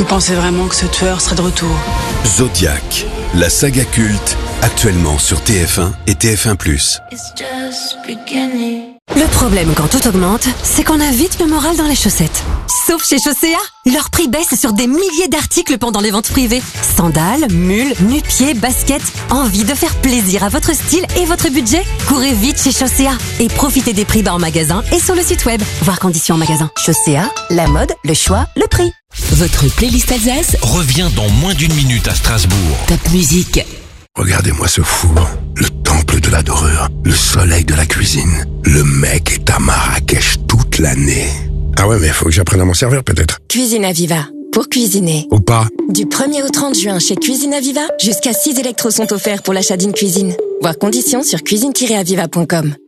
Vous pensez vraiment que ce tueur serait de retour? Zodiac, la saga culte, actuellement sur TF1 et TF1+. Le problème quand tout augmente, c'est qu'on a vite le moral dans les chaussettes. Sauf chez Chaussea, leur prix baisse sur des milliers d'articles pendant les ventes privées. Sandales, mules, nu-pieds, baskets. Envie de faire plaisir à votre style et votre budget? Courez vite chez Chaussea et profitez des prix bas en magasin et sur le site web. Voir conditions en magasin. Chaussea, la mode, le choix, le prix. Votre playlist Alsace revient dans moins d'une minute à Strasbourg. Top musique. Regardez-moi ce four, le temple de la dorure, le soleil de la cuisine. Le mec est à Marrakech toute l'année. Ah ouais, mais faut que j'apprenne à m'en servir peut-être. Cuisine Aviva, pour cuisiner. Ou pas. Du 1er au 30 juin chez Cuisine Aviva, jusqu'à 6 électros sont offerts pour l'achat d'une cuisine. Voir conditions sur cuisine-aviva.com.